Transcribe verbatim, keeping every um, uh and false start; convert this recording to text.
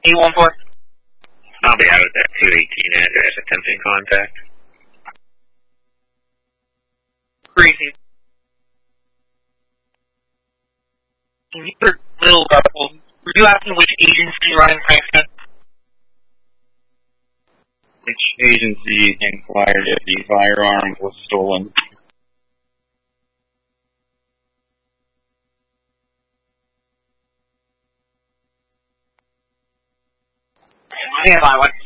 eight one four. I'll be out at that two eighteen address attempting contact. Crazy. You're little ruffled. Were you asking which agency running Frankston? Which agency inquired if the firearm was stolen? Stand by, what?